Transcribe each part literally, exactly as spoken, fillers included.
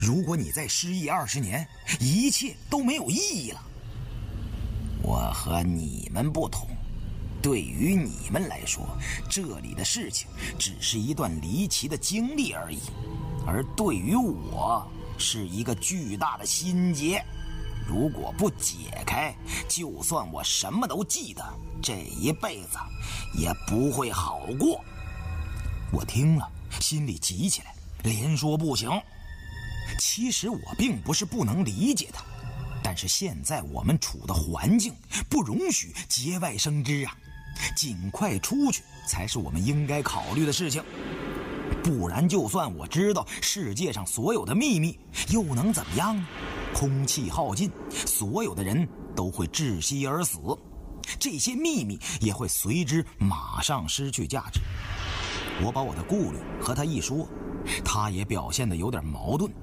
如果你再失忆二十年，一切都没有意义了。我和你们不同，对于你们来说，这里的事情只是一段离奇的经历而已，而对于我，是一个巨大的心结。如果不解开，就算我什么都记得，这一辈子也不会好过。我听了，心里急起来，连说不行。其实我并不是不能理解他，但是现在我们处的环境不容许节外生枝啊，尽快出去才是我们应该考虑的事情。不然就算我知道世界上所有的秘密，又能怎么样呢？空气耗尽，所有的人都会窒息而死，这些秘密也会随之马上失去价值。我把我的顾虑和他一说，他也表现得有点矛盾。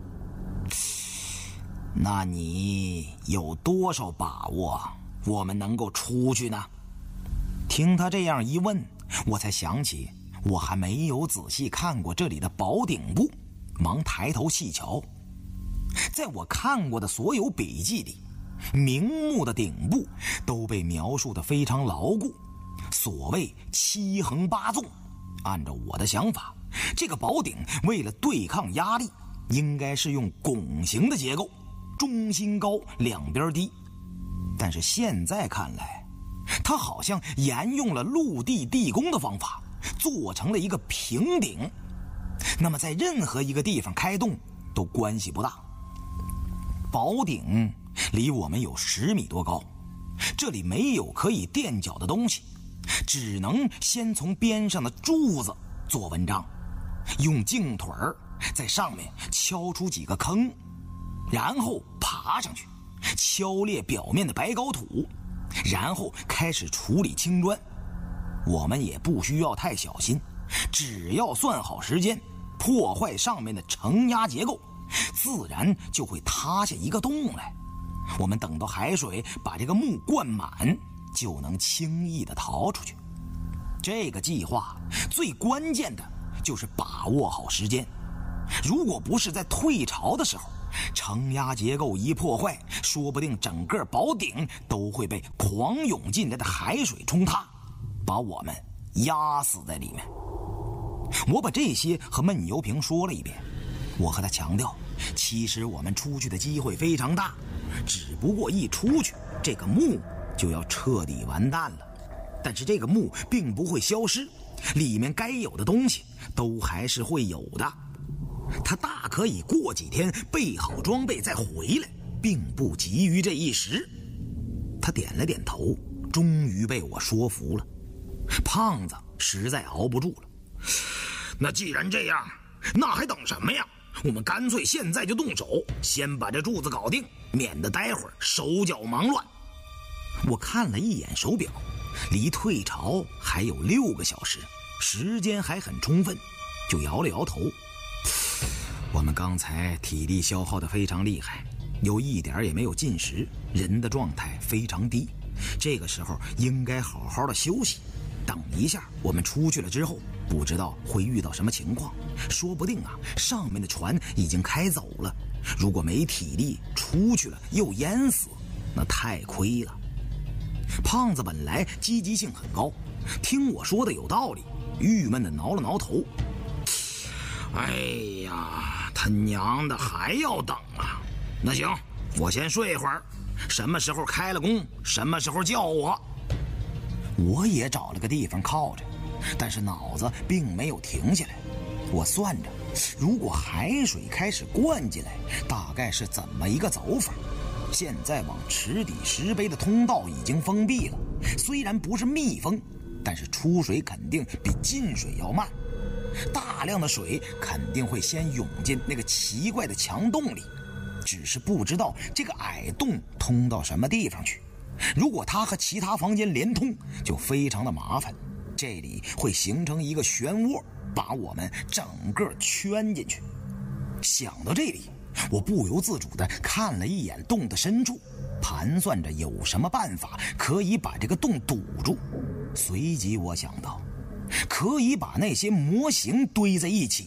那你有多少把握我们能够出去呢？听他这样一问，我才想起我还没有仔细看过这里的宝顶部，忙抬头细瞧。在我看过的所有笔记里，名目的顶部都被描述得非常牢固，所谓七横八纵。按照我的想法，这个宝顶为了对抗压力，应该是用拱形的结构，中心高，两边低。但是现在看来，它好像沿用了陆地地宫的方法，做成了一个平顶。那么在任何一个地方开洞都关系不大。宝顶离我们有十米多高，这里没有可以垫脚的东西，只能先从边上的柱子做文章，用劲腿儿在上面敲出几个坑，然后爬上去，敲裂表面的白膏土，然后开始处理青砖。我们也不需要太小心，只要算好时间，破坏上面的承压结构，自然就会塌下一个洞来。我们等到海水把这个墓灌满，就能轻易地逃出去。这个计划最关键的就是把握好时间，如果不是在退潮的时候，承压结构一破坏，说不定整个宝顶都会被狂涌进来的海水冲塌，把我们压死在里面。我把这些和闷油瓶说了一遍，我和他强调，其实我们出去的机会非常大，只不过一出去，这个墓就要彻底完蛋了。但是这个墓并不会消失，里面该有的东西都还是会有的。他大可以过几天备好装备再回来，并不急于这一时。他点了点头，终于被我说服了。胖子实在熬不住了，那既然这样，那还等什么呀？我们干脆现在就动手，先把这柱子搞定，免得待会儿手脚忙乱。我看了一眼手表，离退潮还有六个小时，时间还很充分，就摇了摇头。我们刚才体力消耗得非常厉害，有一点也没有进食，人的状态非常低，这个时候应该好好的休息。等一下我们出去了之后，不知道会遇到什么情况，说不定啊上面的船已经开走了，如果没体力出去了又淹死，那太亏了。胖子本来积极性很高，听我说的有道理，郁闷地挠了挠头。哎呀，他娘的还要等啊！那行，我先睡会儿，什么时候开了工，什么时候叫我。我也找了个地方靠着，但是脑子并没有停下来。我算着，如果海水开始灌进来，大概是怎么一个走法。现在往池底石碑的通道已经封闭了，虽然不是密封，但是出水肯定比进水要慢，大量的水肯定会先涌进那个奇怪的墙洞里，只是不知道这个矮洞通到什么地方去。如果它和其他房间连通，就非常的麻烦，这里会形成一个漩涡，把我们整个圈进去。想到这里，我不由自主地看了一眼洞的深处，盘算着有什么办法可以把这个洞堵住。随即我想到，可以把那些模型堆在一起，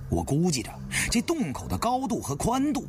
我估计着这洞口的高度和宽度